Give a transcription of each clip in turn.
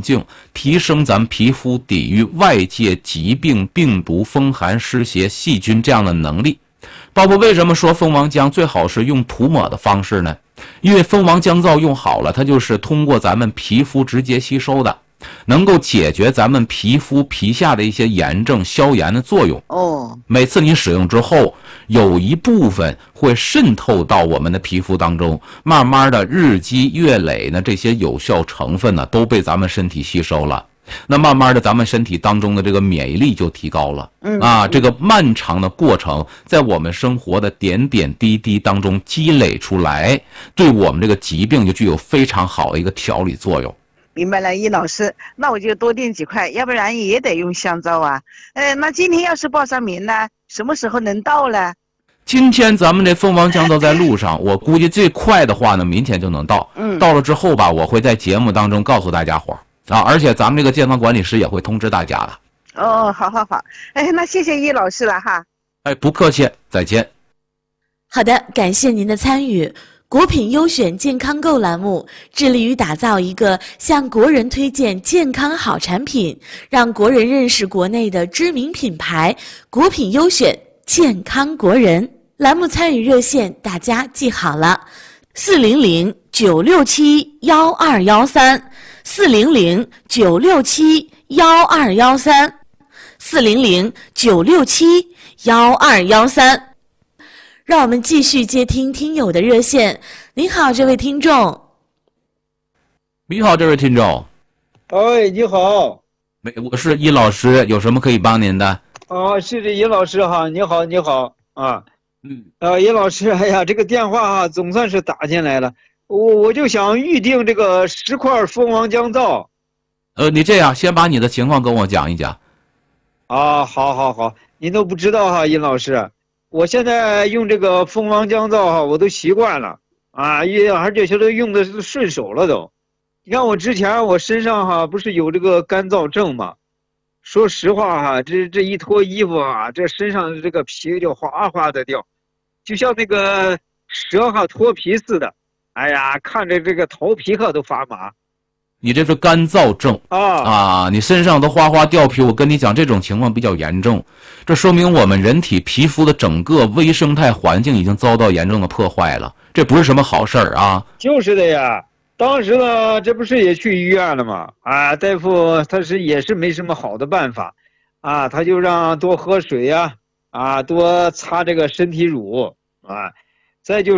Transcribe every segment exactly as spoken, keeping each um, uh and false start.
境，提升咱们皮肤抵御外界疾病、病毒、风寒、湿邪、细菌这样的能力。包括为什么说蜂王浆最好是用涂抹的方式呢？因为蜂王浆皂用好了，它就是通过咱们皮肤直接吸收的，能够解决咱们皮肤皮下的一些炎症、消炎的作用。 哦， 每次你使用之后，有一部分会渗透到我们的皮肤当中，慢慢的日积月累呢，这些有效成分呢都被咱们身体吸收了。那慢慢的，咱们身体当中的这个免疫力就提高了。 嗯啊，这个漫长的过程，在我们生活的点点滴滴当中积累出来，对我们这个疾病就具有非常好的一个调理作用。 明白了，易老师，那我就多订几块，要不然也得用香皂啊。呃，那今天要是报上名呢，什么时候能到呢？ 今天咱们这蜂王浆皂在路上，我估计最快的话呢，明天就能到。 嗯， 到了之后吧，我会在节目当中告诉大家伙儿啊，而且咱们这个健康管理师也会通知大家的。 哦，好好好，哎，那谢谢易老师了哈。 哎，不客气，再见。 好的，感谢您的参与。国品优选健康购栏目致力于打造一个向国人推荐健康好产品，让国人认识国内的知名品牌国品优选健康国人。栏目参与热线大家记好了，四零零九六七幺二幺三，四零零九六七幺二幺三，四零零九六七幺二幺三。让我们继续接听听友的热线。您好，这位听众。 你好，这位听众。 哎，你好。 没，我是易老师，有什么可以帮您的？ 啊，是这易老师哈，你好，你好啊。 嗯。 呃，易老师，哎呀，这个电话哈总算是打进来了。我我就想预定这个十块蜂王浆皂。 呃，你这样，先把你的情况跟我讲一讲。 啊，好好好，您都不知道哈，殷老师。我现在用这个蜂王浆皂哈，我都习惯了啊，也而且现在用的是顺手了都。你看我之前我身上哈不是有这个干燥症吗？说实话哈，这这一脱衣服啊，这身上的这个皮就哗哗的掉，就像那个蛇哈脱皮似的。哎呀，看着这个头皮可都发麻。 你这是干燥症啊啊！你身上都哗哗掉皮，我跟你讲，这种情况比较严重，这说明我们人体皮肤的整个微生态环境已经遭到严重的破坏了，这不是什么好事儿啊！ 就是的呀，当时呢，这不是也去医院了吗？啊，大夫他是也是没什么好的办法，啊，他就让多喝水呀，啊，多擦这个身体乳啊，再就是，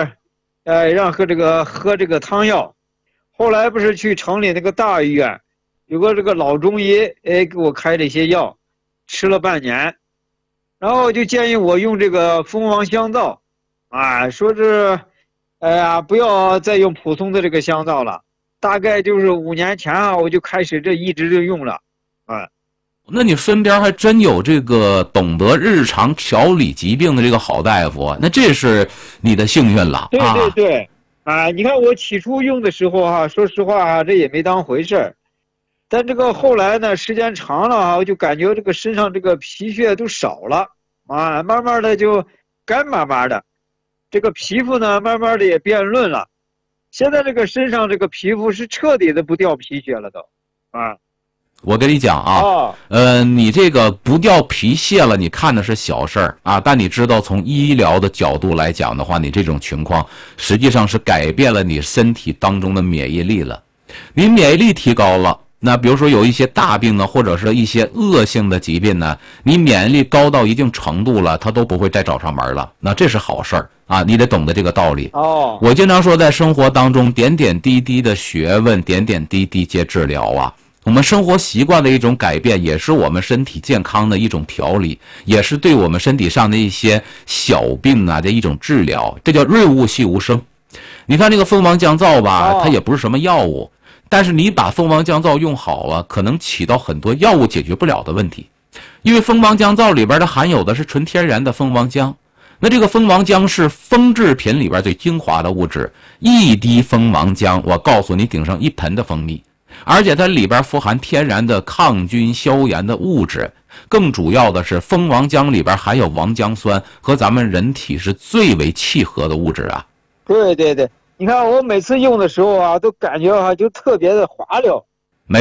呃，让喝这个喝这个汤药。后来不是去城里那个大医院，有个这个老中医，哎，给我开了一些药，吃了半年，然后就建议我用这个蜂王香皂，啊，说是，哎呀，不要再用普通的这个香皂了。大概就是五年前啊，我就开始这一直就用了，啊。 那你身边还真有这个懂得日常调理疾病的这个好大夫，那这是你的幸运了。 对对对。 啊啊，你看我起初用的时候哈、啊，说实话啊，这也没当回事儿，但这个后来呢，时间长了啊，我就感觉这个身上这个皮屑都少了啊，慢慢的就干巴巴的，这个皮肤呢，慢慢的也变润了，现在这个身上这个皮肤是彻底的不掉皮屑了都，啊。 我跟你讲啊， 哦、 呃，你这个不掉皮屑了，你看的是小事儿啊，但你知道从医疗的角度来讲的话，你这种情况实际上是改变了你身体当中的免疫力了。你免疫力提高了，那比如说有一些大病呢，或者是一些恶性的疾病呢，你免疫力高到一定程度了，它都不会再找上门了，那这是好事儿啊，你得懂得这个道理。 哦， 我经常说，在生活当中，点点滴滴的学问，点点滴滴皆治疗啊。我们生活习惯的一种改变，也是我们身体健康的一种调理，也是对我们身体上的一些小病啊的一种治疗，这叫润物细无声。你看这个蜂王浆皂吧，它也不是什么药物，但是你把蜂王浆皂用好了，可能起到很多药物解决不了的问题。因为蜂王浆皂里边的含有的是纯天然的蜂王浆，那这个蜂王浆是蜂制品里边最精华的物质，一滴蜂王浆，我告诉你顶上一盆的蜂蜜。而且它里边富含天然的抗菌消炎的物质，更主要的是蜂王浆里边含有王浆酸，和咱们人体是最为契合的物质啊。 对对对，你看我每次用的时候啊，都感觉啊就特别的滑溜